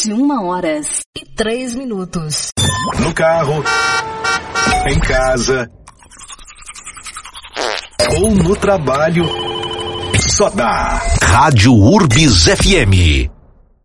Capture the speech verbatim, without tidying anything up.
vinte e uma horas e três minutos. No carro, em casa ou no trabalho, só dá Rádio Urbis F M.